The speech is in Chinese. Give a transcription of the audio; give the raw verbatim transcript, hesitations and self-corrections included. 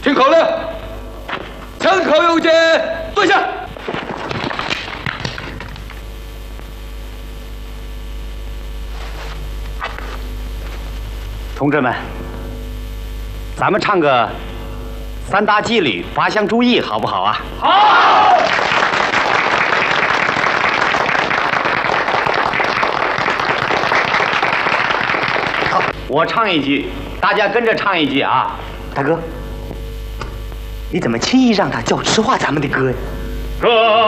听口令，枪口右肩，蹲下。 同志们，咱们唱个三大纪律八项注意，好不好啊？ 好。 好，我唱一句，大家跟着唱一句啊。大哥，你怎么轻易让他叫实话咱们的歌呀？ 歌。